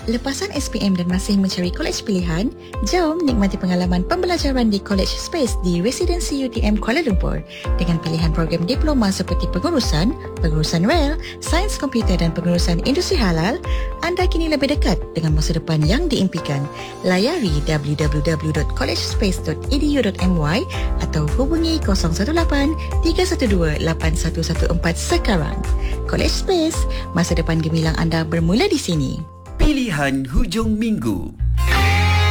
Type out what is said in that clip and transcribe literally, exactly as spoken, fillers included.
Lepasan S P M dan masih mencari kolej pilihan? Jom nikmati pengalaman pembelajaran di College Space di Residency U T M Kuala Lumpur. Dengan pilihan program diploma seperti pengurusan, pengurusan rel, sains komputer dan pengurusan industri halal, anda kini lebih dekat dengan masa depan yang diimpikan. Layari w w w dot college space dot e d u dot m y atau hubungi kosong satu lapan tiga satu dua lapan satu satu empat sekarang. College Space, masa depan gemilang anda bermula di sini. Pilihan hujung minggu.